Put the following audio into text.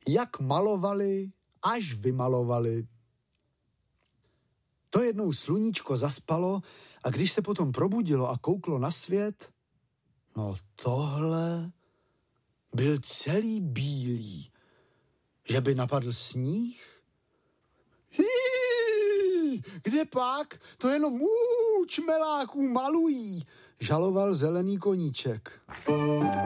jak malovali, až vymalovali. To jednou sluníčko zaspalo a když se potom probudilo a kouklo na svět, no tohle byl celý bílý. Že by napadl sníh? Kde pak? To jenom čmeláků malují, žaloval zelený koníček.